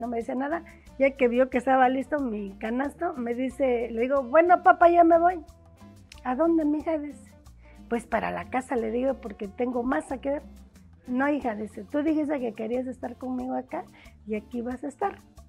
no me dice nada. Ya que vio que estaba listo mi canasto, me dice, le digo, bueno, papá, ya me voy. ¿A dónde, mija? Dice, pues para la casa, le digo, porque tengo más a que ver. No, hija, dice, tú dijiste que querías estar conmigo acá y aquí vas a estar.